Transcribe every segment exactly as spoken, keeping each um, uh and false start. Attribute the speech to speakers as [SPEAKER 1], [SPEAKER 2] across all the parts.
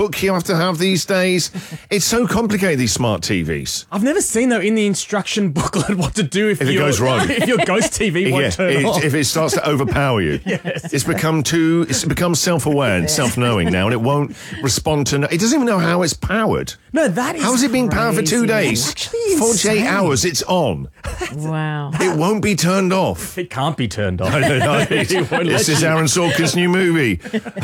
[SPEAKER 1] book you have to have these days. It's so complicated, these smart T Vs.
[SPEAKER 2] I've never seen, though, in the instruction booklet what to do if,
[SPEAKER 1] If it
[SPEAKER 2] your-
[SPEAKER 1] goes wrong.
[SPEAKER 2] if your ghost T V won't
[SPEAKER 1] Yeah,
[SPEAKER 2] turn
[SPEAKER 1] it-
[SPEAKER 2] off.
[SPEAKER 1] if it starts to overpower you.
[SPEAKER 2] Yes.
[SPEAKER 1] It's become too, it's become self-aware and self-knowing now, and it won't respond to, no, it doesn't even know how it's powered.
[SPEAKER 2] No, that is
[SPEAKER 1] How's it been powered for two
[SPEAKER 2] crazy.
[SPEAKER 1] days?
[SPEAKER 2] It's actually
[SPEAKER 1] forty-eight
[SPEAKER 2] insane.
[SPEAKER 1] hours, it's on.
[SPEAKER 3] Wow.
[SPEAKER 1] It won't be turned off.
[SPEAKER 2] It can't be turned off.
[SPEAKER 1] I don't know.
[SPEAKER 2] It won't
[SPEAKER 1] This
[SPEAKER 2] let
[SPEAKER 1] is
[SPEAKER 2] you.
[SPEAKER 1] Aaron Sorkin's new movie.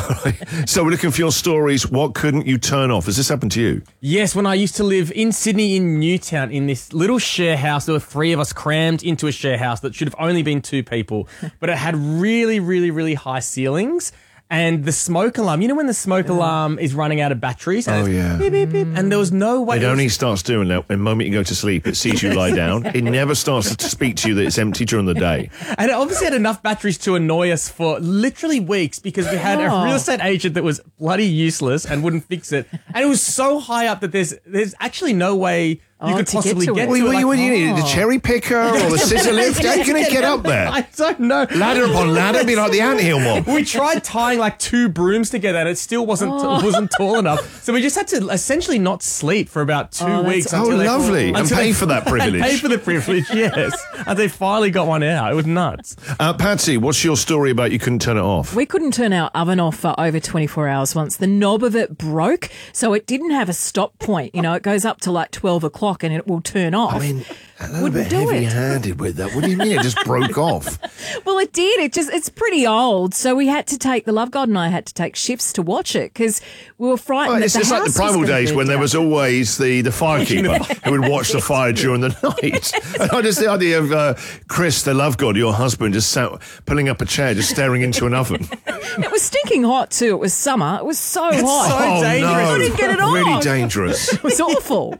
[SPEAKER 1] So we're looking for your stories. What couldn't you turn off? Has this happened to you?
[SPEAKER 2] Yes, when I used to live in Sydney in Newtown in this little share house, there were three of us crammed into a share house that should have only been two people, but it had really, really, really high ceilings. And the smoke alarm, you know when the smoke alarm is running out of batteries? And
[SPEAKER 1] Oh,
[SPEAKER 2] it's
[SPEAKER 1] yeah.
[SPEAKER 2] Beep, beep, beep, and there was no way.
[SPEAKER 1] It
[SPEAKER 2] it was-
[SPEAKER 1] only starts doing that the moment you go to sleep. It sees you lie down. It never starts to speak to you that it's empty during the day.
[SPEAKER 2] And it obviously had enough batteries to annoy us for literally weeks because we had
[SPEAKER 3] Oh.
[SPEAKER 2] a real estate agent that was bloody useless and wouldn't fix it. And it was so high up that there's there's actually no way you
[SPEAKER 3] Oh,
[SPEAKER 2] could
[SPEAKER 3] to get
[SPEAKER 2] possibly
[SPEAKER 3] to
[SPEAKER 2] get
[SPEAKER 3] it.
[SPEAKER 2] to
[SPEAKER 1] What,
[SPEAKER 2] it.
[SPEAKER 1] what,
[SPEAKER 2] Like,
[SPEAKER 1] what do you need? The cherry picker or the scissor lift? How can it get up there?
[SPEAKER 2] I don't know.
[SPEAKER 1] Ladder upon ladder, be like the anthill mob.
[SPEAKER 2] We tried tying like two brooms together and it still wasn't
[SPEAKER 3] Oh.
[SPEAKER 2] wasn't tall enough. So we just had to essentially not sleep for about two
[SPEAKER 3] Oh, that's
[SPEAKER 2] weeks.
[SPEAKER 1] Oh,
[SPEAKER 2] until they-
[SPEAKER 1] lovely. And
[SPEAKER 2] until
[SPEAKER 1] pay
[SPEAKER 2] they-
[SPEAKER 1] for that privilege.
[SPEAKER 2] And pay for the privilege, yes. And they finally got one out. It was nuts.
[SPEAKER 1] Uh, Patsy, what's your story about you couldn't turn it off?
[SPEAKER 3] We couldn't turn our oven off for over twenty-four hours once. The knob of it broke, so it didn't have a stop point. You know, it goes up to like twelve o'clock and it will turn off.
[SPEAKER 1] I mean, a little
[SPEAKER 3] Wouldn't
[SPEAKER 1] bit
[SPEAKER 3] do it.
[SPEAKER 1] heavy-handed with that. What do you mean it just broke off?
[SPEAKER 3] Well, it did. It just, it's pretty old. So we had to take, the Love God and I had to take shifts to watch it because we were frightened
[SPEAKER 1] Well,
[SPEAKER 3] that
[SPEAKER 1] it's
[SPEAKER 3] the
[SPEAKER 1] just like the
[SPEAKER 3] house was
[SPEAKER 1] primal
[SPEAKER 3] gonna
[SPEAKER 1] days
[SPEAKER 3] burn
[SPEAKER 1] when there
[SPEAKER 3] down.
[SPEAKER 1] was always the, the firekeeper who would watch the fire during the night. And I just the idea of uh, Chris, the love god, your husband, just sat pulling up a chair, just staring into an oven.
[SPEAKER 3] It was stinking hot too. It was summer. It was so hot.
[SPEAKER 2] so dangerous.
[SPEAKER 1] no,
[SPEAKER 3] I couldn't get it
[SPEAKER 1] really
[SPEAKER 3] off.
[SPEAKER 1] dangerous.
[SPEAKER 3] It was awful.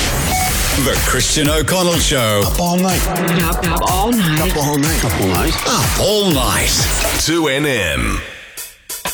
[SPEAKER 4] The Christian O'Connell Show.
[SPEAKER 5] Up all night.
[SPEAKER 6] Up, up all night.
[SPEAKER 5] Up all night. Up all night.
[SPEAKER 4] Up all night. two N M.